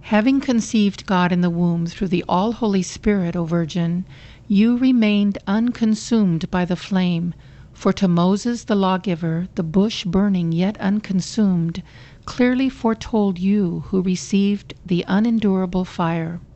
Having conceived God in the womb through the all-holy Spirit, O Virgin, you remained unconsumed by the flame, for to Moses the lawgiver, the bush burning yet unconsumed, clearly foretold you who received the unendurable fire.